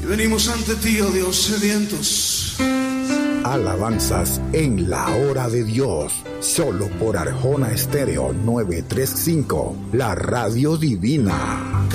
Y venimos ante ti, oh Dios, sedientos. Alabanzas en la hora de Dios, solo por Arjona Estéreo 935, la radio divina.